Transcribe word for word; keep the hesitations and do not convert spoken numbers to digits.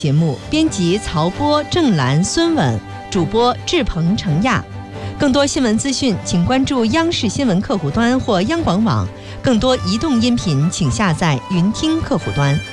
节目编辑曹波、郑兰、孙稳，主播志鹏、程亚。更多新闻资讯，请关注央视新闻客户端或央广网。更多移动音频，请下载云听客户端。